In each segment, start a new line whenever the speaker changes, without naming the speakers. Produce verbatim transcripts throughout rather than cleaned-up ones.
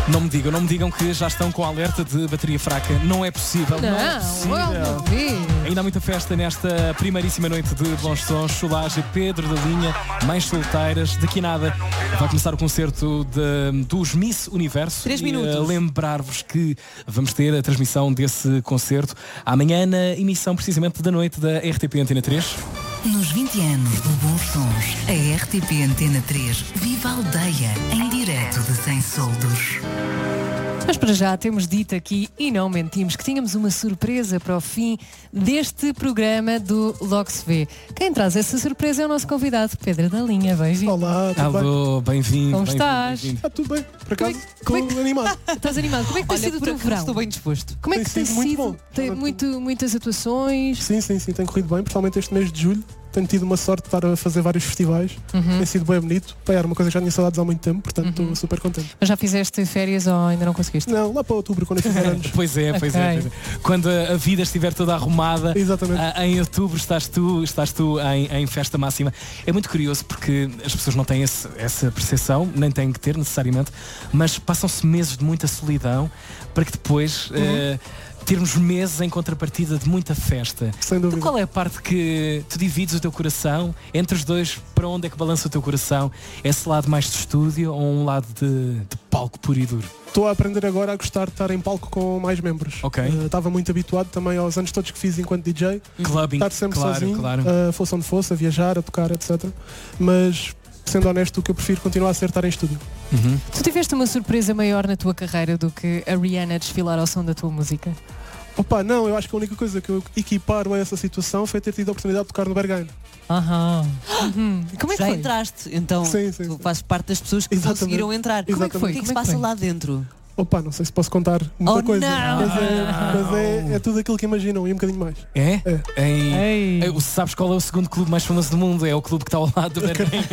Não me digam, não me digam que já estão com alerta de bateria fraca. Não é possível. Não,
Não,
é possível. Ainda há muita festa nesta primeiríssima noite de Bons Sons. Solage, Pedro da Linha, Mães Solteiras. Daqui a nada vai começar o concerto de, dos Miss Universo.
Três
e,
minutos.
uh, lembrar-vos que vamos ter a transmissão desse concerto amanhã na emissão precisamente da noite da R T P Antena três.
Nos vinte anos do Bons Sons, a R T P Antena três vive a aldeia em direto de Sem Soldos.
Mas para já temos dito aqui, e não mentimos, que tínhamos uma surpresa para o fim deste programa do Logo Se Vê. Quem traz essa surpresa é o nosso convidado, Pedro da Linha. Bem-vindo.
Olá, tudo
Alô, bem-vindo.
Como
bem
estás?
bem-vindo.
Está tudo bem, por acaso,
Como é que- como é
estou
que-
animado.
Estás animado? Como é que tem
Olha,
sido o
por
teu
acaso
verão?
estou bem disposto.
Como é que
Tem
tem
sido muito
sido?
bom.
Tem muito, muitas atuações?
Sim, sim, sim, tem corrido bem, principalmente este mês de julho. Tenho tido uma sorte de estar a fazer vários festivais.
Uhum.
Tem sido bem bonito. Pá, era uma coisa que já tinha saudades há muito tempo, portanto estou super contente.
Mas já fizeste férias ou ainda não conseguiste?
Não, lá para outubro, quando eu fizer anos.
Pois é, pois é,
Ok.
pois é. Quando a a vida estiver toda arrumada,
Exatamente.
ah, em outubro estás tu, estás tu em, em festa máxima. É muito curioso porque as pessoas não têm esse- essa percepção, nem têm que ter necessariamente, mas passam-se meses de muita solidão para que depois eh, termos meses em contrapartida de muita festa.
Sem
Tu,
dúvida.
qual é a parte que tu divides o teu coração entre os dois? Para onde é que balança o teu coração? Esse lado mais de estúdio ou um lado de, de palco puro e duro?
Estou a aprender agora a gostar de estar em palco com mais membros.
Ok.
Eh, Estava muito habituado também aos anos todos que fiz enquanto D J.
Clubbing,
Estar sempre
claro,
sozinho,
claro.
eh, fosse onde fosse, a viajar, a tocar, etcétera. Mas, sendo honesto, o que eu prefiro continuar a ser estar em estúdio.
Uhum.
Tu tiveste uma surpresa maior na tua carreira do que a Rihanna desfilar ao som da tua música?
Opa, não, eu acho que a única coisa que eu equiparo a essa situação foi ter tido a oportunidade de tocar no Berghain.
Aham. Uhum. Como é que
Já
foi?
entraste, então
Sim, sim,
tu
sim.
fazes parte das pessoas que
Exatamente.
conseguiram entrar.
Como é
que foi?
O que é que
Como
se
é que
passa
foi?
lá dentro?
Opa, não sei se posso contar muita
Oh,
coisa,
não!
mas, é, mas é, é tudo aquilo que imaginam e um bocadinho mais.
É?
É.
Em-
Ei.
É, sabes qual é o segundo clube mais famoso do mundo? É o clube que está ao lado do Berghain.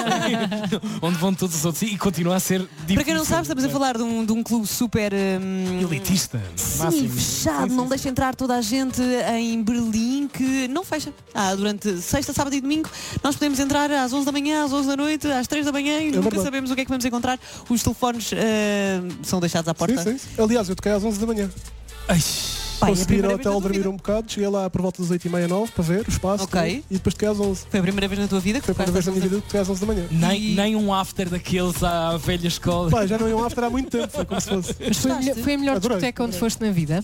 Onde vão todos os outros e continua a ser difícil.
Para quem não sabe, estamos a falar de um, de um clube super hum,
elitista.
Sim,
máximo.
fechado,
Sim, sim,
não
sim.
deixa entrar toda a gente em Berlim, que não fecha. Ah, durante sexta, sábado e domingo nós podemos entrar às onze da manhã, às onze da noite, às três da manhã e nunca
verdade.
sabemos o que é que vamos encontrar. Os telefones ah, são deixados à porta.
Sim, sim. Aliás, eu toquei às onze da manhã.
Ai,
Pai, é a
Consegui ir
primeira
ao
vez na
hotel
tua
dormir
vida.
um bocado, cheguei lá por volta das oito e meia, nove para ver o espaço.
Ok.
tudo, e depois toquei às onze.
Foi a primeira vez na tua vida que
Foi a primeira vez na minha
tocaste
vida que toquei às onze da manhã.
nem,
E-
nem um after daqueles à velha escola.
Pá, já não iam after há muito tempo, foi como se fosse.
Mas foi, a melhor- foi a melhor
Adorei,
discoteca onde
adorei.
foste na vida?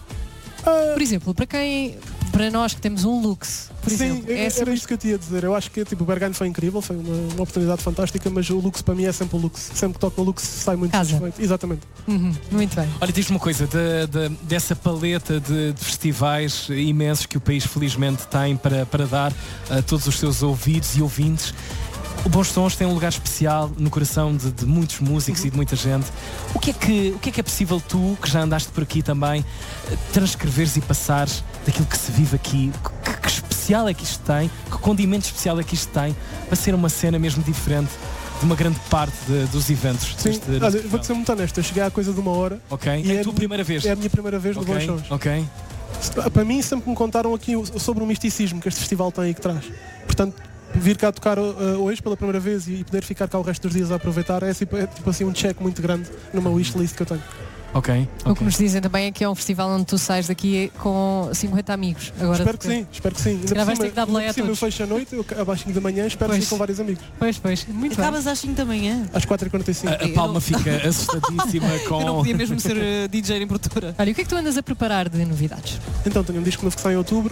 Ah,
Por exemplo, para quem, para nós que temos um Lux, por
sim,
exemplo,
é-
é assim
era
uma-
isto que eu te ia dizer. Eu acho que tipo, o Berghain foi incrível, foi uma, uma oportunidade fantástica, mas o Lux para mim é sempre o Lux. Sempre que toco no Lux sai muito
Casa.
satisfeito. Exatamente.
Uhum, muito bem.
Olha, diz-me uma coisa, de- de- dessa paleta de, de festivais imensos que o país felizmente tem para, para dar a todos os seus ouvidos e ouvintes, o Bons Sons tem um lugar especial no coração de, de muitos músicos e de muita gente. O que, é que, o que é que é possível tu, que já andaste por aqui também, eh, transcreveres e passares daquilo que se vive aqui? Que, que especial é que isto tem? Que condimento especial é que isto tem para ser uma cena mesmo diferente de uma grande parte de- dos eventos?
Sim,
deste-
olha,
deste
vou-te ser muito honesto. Eu cheguei há coisa de uma hora.
Ok,
E
é
é
a tua
a
primeira vez?
É a minha primeira vez no Bons
Ok,
Sons.
ok.
Para mim, sempre me contaram aqui o- sobre o misticismo que este festival tem e que traz. Portanto, vir cá tocar uh, hoje pela primeira vez e poder ficar cá o resto dos dias a aproveitar é, tipo, é tipo assim um check muito grande numa wishlist que eu tenho.
Ok,
O que
ok.
nos dizem também é que é um festival onde tu sais daqui com cinquenta amigos. Agora
Espero que sim, espero que sim. Ainda
calhar
por
vais
cima,
ter que dar
ainda
boleia
por
a
cima eu
todos.
fecho a noite, eu, abaixo cinco da manhã, espero
Pois.
ir com vários amigos.
Pois, pois, muito bem.
Acabas às cinco da manhã.
Às quatro e quarenta e cinco.
A, a Palma fica assustadíssima com...
Eu não podia mesmo ser uh, D J em produtora.
Olha, o que é que tu andas a preparar de novidades?
Então tenho um disco novo que sai em outubro.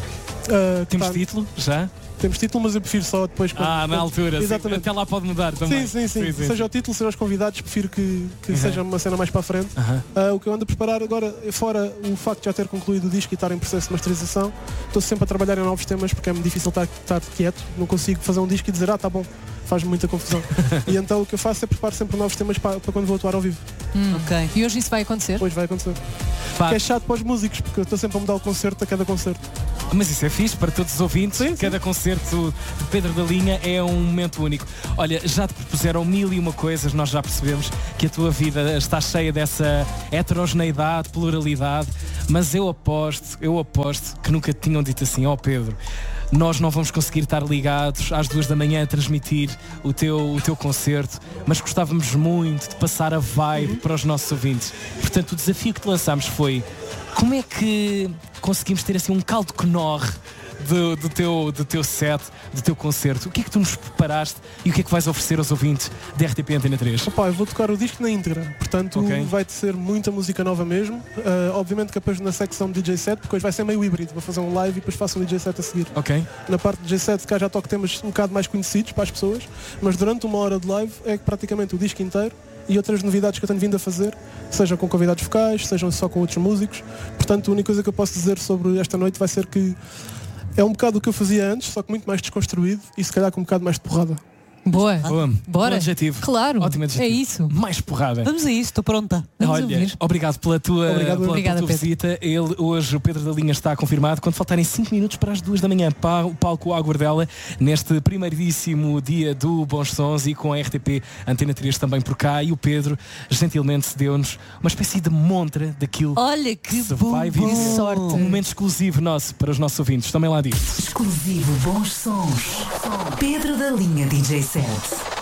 Uh, que
Temos
tá-
título? Já?
Temos título, mas eu prefiro só depois. quando-
Ah, na
quando-
altura. sim.
Exatamente.
Até lá pode mudar também.
Sim, sim, sim. Seja o título, seja os convidados, prefiro que, que
Uhum.
seja uma cena mais para a frente.
Aham.
Ah, o que eu ando a preparar agora, fora o facto de já ter concluído o disco e estar em processo de masterização, estou sempre a trabalhar em novos temas porque é muito difícil estar, estar quieto. Não consigo fazer um disco e dizer, ah, tá bom, faz-me muita confusão. E então o que eu faço é preparar sempre novos temas para, para quando vou atuar ao vivo.
Hum.
Ok.
E hoje isso vai acontecer?
Depois vai acontecer.
Pá,
Que é chato para os músicos, porque eu estou sempre a mudar o concerto a cada concerto.
mas isso é fixe para todos os ouvintes.
Sim, sim.
Cada concerto de Pedro da Linha é um momento único. Olha, já te propuseram mil e uma coisas, nós já percebemos que a tua vida está cheia dessa heterogeneidade, pluralidade, mas eu aposto, eu aposto que nunca te tinham dito assim, ó Pedro, nós não vamos conseguir estar ligados às duas da manhã a transmitir o teu, o teu concerto, mas gostávamos muito de passar a vibe para os nossos ouvintes. Portanto, o desafio que te lançámos foi: como é que conseguimos ter assim um caldo que norre do, do, teu, do teu set, do teu concerto? O que é que tu nos preparaste e o que é que vais oferecer aos ouvintes da R T P Antena três?
Opa, eu vou tocar o disco na íntegra, portanto
Ok.
vai-te ser muita música nova mesmo. Uh, obviamente que depois na secção de D J set, porque hoje vai ser meio híbrido, vou fazer um live e depois faço um D J set a seguir.
Ok?
Na parte de D J set, cá já toco temas um bocado mais conhecidos para as pessoas, mas durante uma hora de live é praticamente o disco inteiro e outras novidades que eu tenho vindo a fazer, sejam com convidados vocais, sejam só com outros músicos. Portanto, a única coisa que eu posso dizer sobre esta noite vai ser que é um bocado o que eu fazia antes, só que muito mais desconstruído e se calhar com um bocado mais de porrada.
Boa.
Boa.
Bora.
Bom adjetivo.
Claro.
Ótimo adjetivo.
É isso.
Mais porrada.
Vamos a isso, estou pronta.
Vamos
Olha,
ouvir.
obrigado pela tua,
Obrigado.
pela,
Obrigada,
pela tua
Pedro.
visita. Ele, hoje, o Pedro da Linha está confirmado. Quando faltarem cinco minutos para as duas da manhã, pa- o palco Aguardela, neste primeiríssimo dia do Bons Sons e com a R T P Antena três também por cá. E o Pedro gentilmente deu-nos uma espécie de montra daquilo
Olha que
se
bom,
vai
bom.
vir.
sorte.
Um momento exclusivo nosso para os nossos ouvintes. Também lá disso.
Exclusivo Bons Sons. Pedro da Linha D J Set.